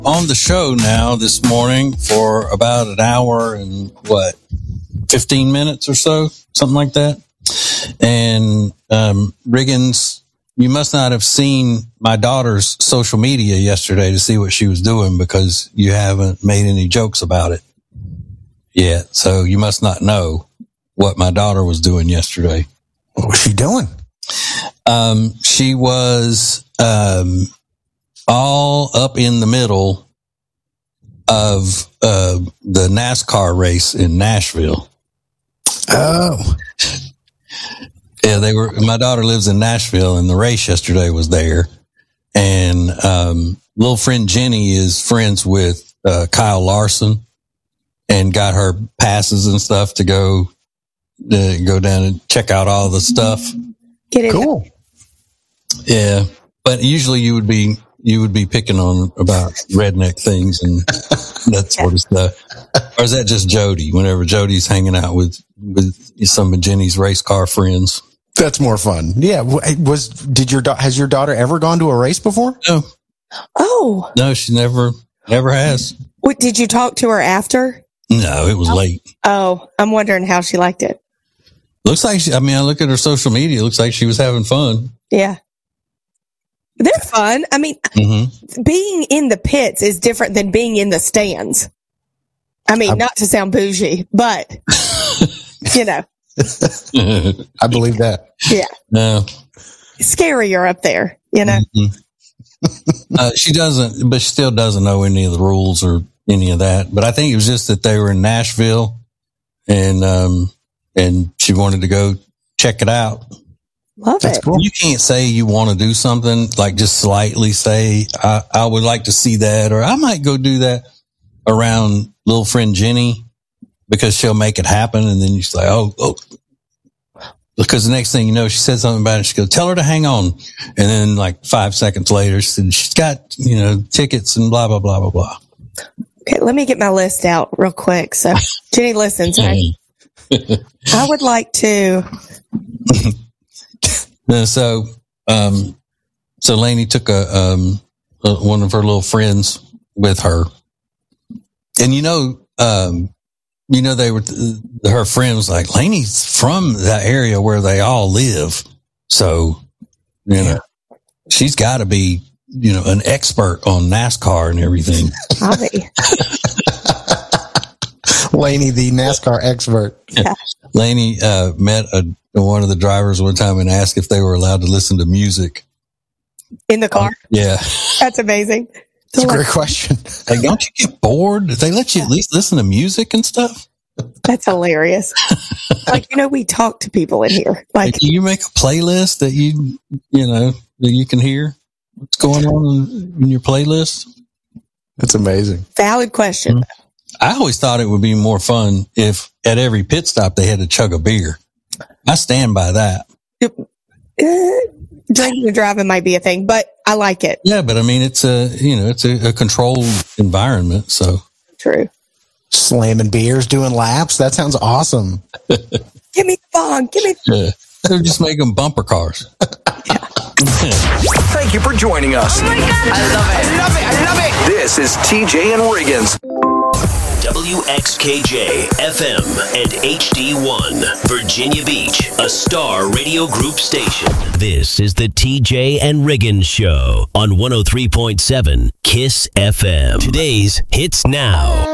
On the show now this morning for about an hour and 15 minutes or so, something like that. And Riggins, you must not have seen my daughter's social media yesterday to see what she was doing, because you haven't made any jokes about it yet. So you must not know what my daughter was doing yesterday. What was she doing? She was all up in the middle of the NASCAR race in Nashville. Oh. Yeah, my daughter lives in Nashville, and the race yesterday was there. And little friend Jenny is friends with Kyle Larson and got her passes and stuff to go down and check out all the stuff. Get it. Cool. Yeah, but usually you would be picking on about redneck things and that sort of stuff. Or is that just Jody? Whenever Jody's hanging out with some of Jenny's race car friends, that's more fun. Yeah. Has your daughter ever gone to a race before? No. Oh. No, she never has. What, did you talk to her after? No, it was late. Oh, I'm wondering how she liked it. Looks like I look at her social media. It looks like she was having fun. Yeah. They're fun. I mean, being in the pits is different than being in the stands. I mean, not to sound bougie, but, you know. I believe that. Yeah. No. Scarier up there, you know. She still doesn't know any of the rules or any of that. But I think it was just that they were in Nashville and she wanted to go check it out. Love That's it. cool. You can't say you want to do something, like just slightly say, I would like to see that, or I might go do that around little friend Jenny, because she'll make it happen. And then you say, oh, because the next thing you know, she said something about it. She goes, tell her to hang on. And then like 5 seconds later, she said, she's got, tickets and blah, blah, blah, blah, blah. Okay, let me get my list out real quick. So Jenny listens, right? I would like to. So Lainey took one of her little friends with her, and they were her friend was like, Lainey's from that area where they all live, so she's got to be an expert on NASCAR and everything. I'll be. Lainey, the NASCAR expert. Yeah. Lainey met one of the drivers one time and asked if they were allowed to listen to music In the car? Yeah. That's amazing. That's a great question. Like, don't you get bored? Do they let you at least listen to music and stuff? That's hilarious. Like, we talk to people in here. Like, do you make a playlist that that you can hear what's going on in your playlist? That's amazing. Valid question. Mm-hmm. I always thought it would be more fun if at every pit stop they had to chug a beer. I stand by that. Drinking and driving might be a thing, but I like it. Yeah, but I mean, it's a controlled environment. So true. Slamming beers, doing laps. That sounds awesome. Give me the bong. Give me. They'll just make them bumper cars. Thank you for joining us. Oh my God. I love it. I love it. I love it. This is TJ and Riggins. WXKJ FM and HD1 Virginia Beach, a Star Radio Group station. This is the TJ and Riggins Show on 103.7 KISS FM. Today's Hits Now.